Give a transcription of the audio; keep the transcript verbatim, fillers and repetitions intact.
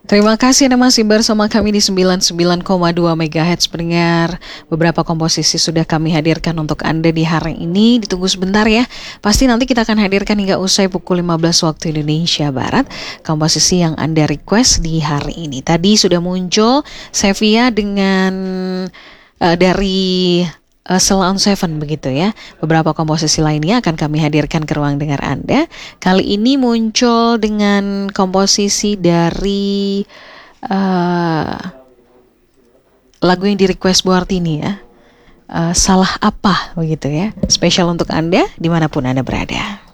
Terima kasih Anda masih bersama kami di sembilan puluh sembilan koma dua megahertz pendengar. Beberapa komposisi sudah kami hadirkan untuk Anda di hari ini. Ditunggu sebentar ya. Pasti nanti kita akan hadirkan hingga usai pukul lima belas waktu Indonesia Barat komposisi yang Anda request di hari ini. Tadi sudah muncul Sevia dengan uh, dari uh, Ceylon Seven begitu ya. Beberapa komposisi lainnya akan kami hadirkan ke ruang dengar Anda. Kali ini muncul dengan komposisi dari uh, lagu yang di request Bu Artini ya. Uh, salah apa begitu ya. Spesial untuk Anda dimanapun Anda berada.